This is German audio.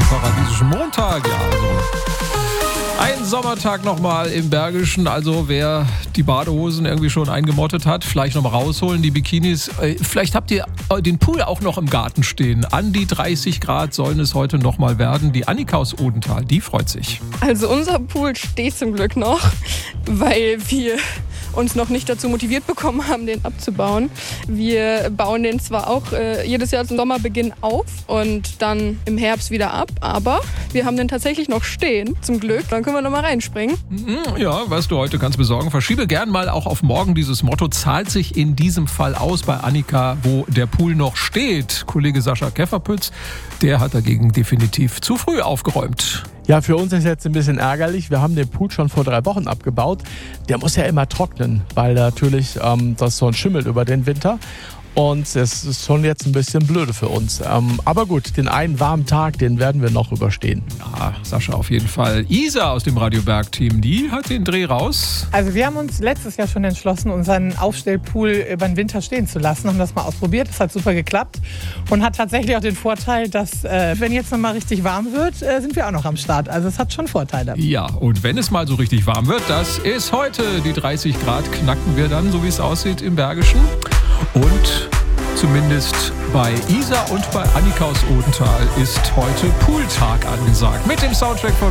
paradiesischen Montag. Ja, also ein Sommertag nochmal im Bergischen. Also wer die Badehosen irgendwie schon eingemottet hat, vielleicht nochmal rausholen, die Bikinis. Vielleicht habt ihr den Pool auch noch im Garten stehen. An die 30 Grad sollen es heute nochmal werden. Die Annika aus Odenthal, die freut sich. Also unser Pool steht zum Glück noch, weil wir uns noch nicht dazu motiviert bekommen haben, den abzubauen. Wir bauen den zwar auch jedes Jahr zum Sommerbeginn auf und dann im Herbst wieder ab, aber wir haben den tatsächlich noch stehen, zum Glück. Dann können wir noch mal reinspringen. Ja, was du heute kannst besorgen. Verschiebe gern mal auch auf morgen dieses Motto. Zahlt sich in diesem Fall aus bei Annika, wo der Pool noch steht. Kollege Sascha Käferpütz, der hat dagegen definitiv zu früh aufgeräumt. Ja, für uns ist jetzt ein bisschen ärgerlich. Wir haben den Pool schon vor 3 Wochen abgebaut. Der muss ja immer trocknen, weil natürlich das so schimmelt über den Winter. Und es ist schon jetzt ein bisschen blöde für uns. Aber gut, den einen warmen Tag, den werden wir noch überstehen. Ja, Sascha auf jeden Fall. Isa aus dem Radio Berg-Team, die hat den Dreh raus. Also wir haben uns letztes Jahr schon entschlossen, unseren Aufstellpool über den Winter stehen zu lassen. Haben das mal ausprobiert, das hat super geklappt. Und hat tatsächlich auch den Vorteil, dass wenn jetzt noch mal richtig warm wird, sind wir auch noch am Start. Also es hat schon Vorteile. Ja, und wenn es mal so richtig warm wird, das ist heute. Die 30 Grad knacken wir dann, so wie es aussieht, im Bergischen. Und zumindest bei Isa und bei Annika aus Odenthal ist heute Pooltag angesagt. Mit dem Soundtrack von